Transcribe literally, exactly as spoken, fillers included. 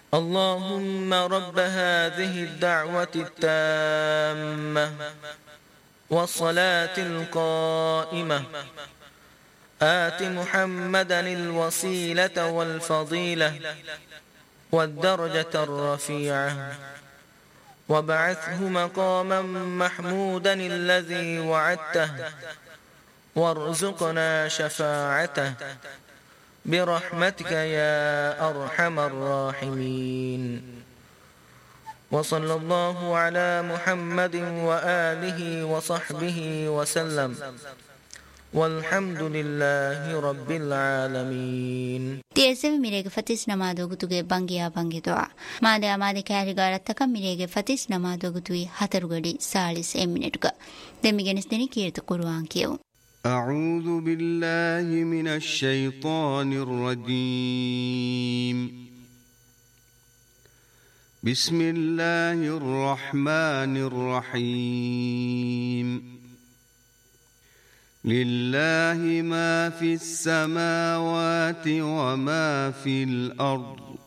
اللهم رب هذه الدعوة التامة والصلاة القائمة آت محمدا الوسيلة والفضيلة والدرجة الرفيعة وابعثه مقاما محمودا الذي وعدته وارزقنا شفاعته برحمتك يا أرحم الراحمين. وصلى الله على محمد وآله وصحبه وسلم والحمد لله رب العالمين. تيسف ميريغ فتيس نمادو گتوگه بانگيا بانگي دعا ماده اماده كاري غارتك ميريغ فتيس نمادو گتوي هترغدي سالس امينتك دميگنس دني كيرت قرآن كيو. أعوذ بالله من الشيطان الرجيم. بسم الله الرحمن الرحيم. لله ما في السماوات وما في الأرض